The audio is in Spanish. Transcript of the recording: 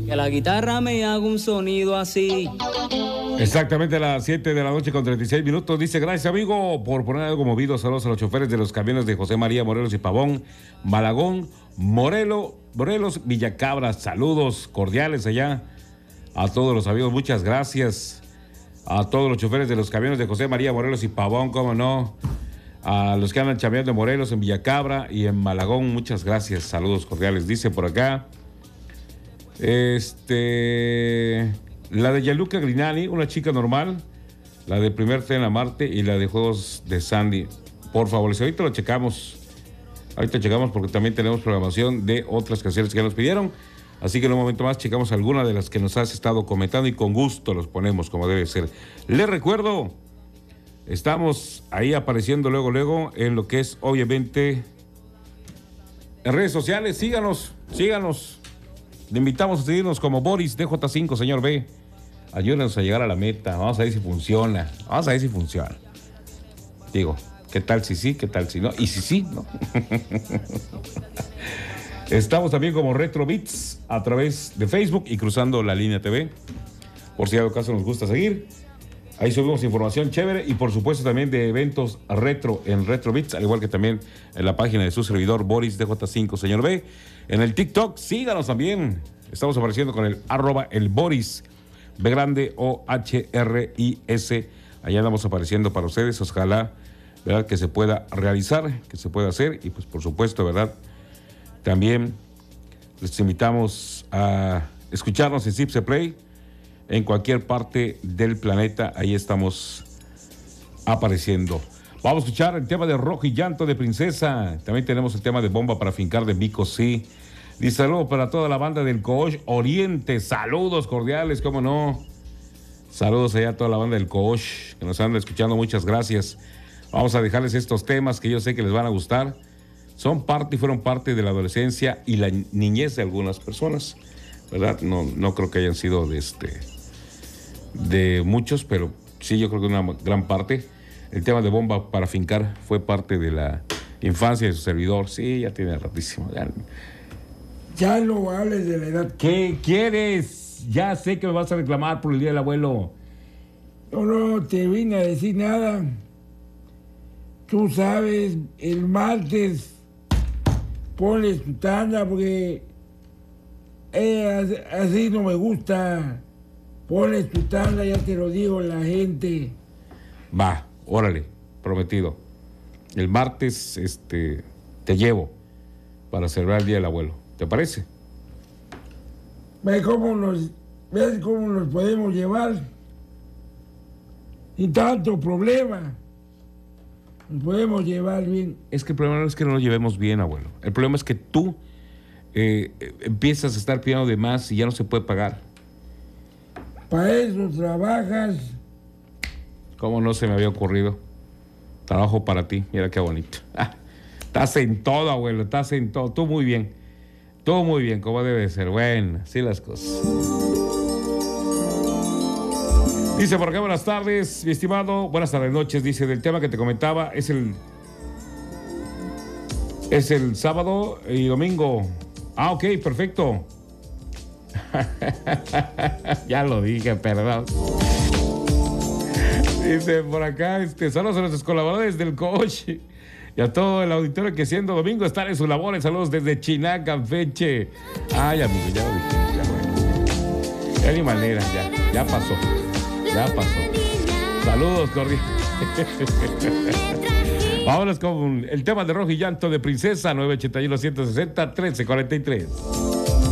que la guitarra me haga un sonido así. Exactamente a las 7 de la noche con 36 minutos. Dice, gracias amigo por poner algo movido. Saludos a los choferes de los camiones de José María, Morelos y Pavón, Malagón, Morelos, Villacabra. Saludos cordiales allá a todos los amigos. Muchas gracias a todos los choferes de los camiones de José María, Morelos y Pavón, cómo no. A los que andan chambeando en Morelos, en Villacabra y en Malagón. Muchas gracias. Saludos cordiales. Dice por acá. La de Yaluca Grinani, una chica normal, la de Primer Tren a Marte y la de Juegos de Sandy. Por favor, ahorita lo checamos. Ahorita checamos porque también tenemos programación de otras canciones que nos pidieron. Así que en un momento más checamos alguna de las que nos has estado comentando y con gusto los ponemos como debe ser. Les recuerdo, estamos ahí apareciendo luego en lo que es obviamente en redes sociales. Síganos. Le invitamos a seguirnos como Boris DJ5, señor B. Ayúdenos a llegar a la meta. Vamos a ver si funciona. Digo, ¿qué tal si sí? ¿Qué tal si no? Y si sí, ¿no? Estamos también como Retro Beats a través de Facebook y cruzando la línea TV. Por si a lo caso nos gusta seguir. Ahí subimos información chévere y por supuesto también de eventos retro en Retro Beats, al igual que también en la página de su servidor Boris DJ5, señor B. En el TikTok, síganos también. Estamos apareciendo con el @elboris, B grande OHRIS. Allá andamos apareciendo para ustedes. Ojalá, ¿verdad?, que se pueda realizar, que se pueda hacer. Y pues por supuesto, ¿verdad?, también les invitamos a escucharnos en Zipse Play. En cualquier parte del planeta, ahí estamos apareciendo. Vamos a escuchar el tema de Rojo y Llanto de Princesa. También tenemos el tema de Bomba para Fincar de Mico, sí. Dice saludos para toda la banda del Coosh Oriente. Saludos cordiales, cómo no. Saludos allá a toda la banda del Coosh que nos anda escuchando. Muchas gracias. Vamos a dejarles estos temas que yo sé que les van a gustar. Fueron parte de la adolescencia y la niñez de algunas personas, ¿verdad? No creo que hayan sido de muchos, pero sí, yo creo que una gran parte. El tema de Bomba para Fincar fue parte de la infancia de su servidor. Sí, ya tiene ratísimo. Ya no hables de la edad. ¿Qué quieres? Ya sé que me vas a reclamar por el Día del Abuelo. No te vine a decir nada. Tú sabes, el martes pones tu tanda porque así no me gusta. Pones tu tanda, ya te lo digo, la gente. Va, órale, prometido. El martes te llevo para celebrar el Día del Abuelo. ¿Te parece? ¿Ves cómo nos podemos llevar? Sin tanto problema. Nos podemos llevar bien. Es que el problema no es que no lo llevemos bien, abuelo. El problema es que tú empiezas a estar pidiendo de más y ya no se puede pagar. Para eso trabajas. ¿Cómo no se me había ocurrido? Trabajo para ti, mira qué bonito. Estás en todo, abuelo, estás en todo. Tú muy bien, como debe ser. Bueno, así las cosas. Dice por acá, buenas tardes, mi estimado. Buenas tardes, noches. Dice, del tema que te comentaba, es el sábado y domingo. Ah, ok, perfecto. Ya lo dije, perdón. Dice por acá, saludos a nuestros colaboradores del coche y a todo el auditorio que siendo domingo están en sus labores. Saludos desde China, Campeche. Ay, amigo, ya lo dije, ya bueno. Ya ni manera, ya pasó. Saludos, cordiales. Vámonos con el tema de Rojo y Llanto de Princesa, 981-160-1343.